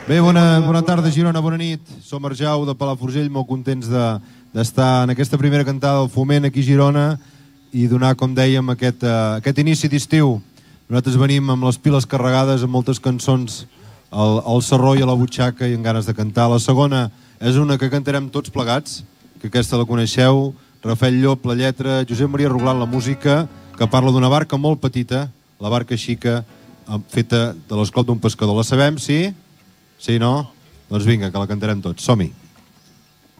Bé, bona tarda, Girona, bona nit. Som Arjau de Palafrugell, molt contents d'estar en aquesta primera cantada del Foment aquí a Girona i donar, com dèiem, aquest inici d'estiu. Nosaltres venim amb les piles carregades, amb moltes cançons al sarró i a la butxaca i amb ganes de cantar. La segona és una que cantarem tots plegats, que aquesta la coneixeu, Rafael Llop, la lletra, Josep Maria Roglant, la música, que parla d'una barca molt petita, la barca xica, feta de l'esclot d'un pescador. La sabem, sí? Sí, no? Doncs vinga, que la cantarem tots. Som-hi.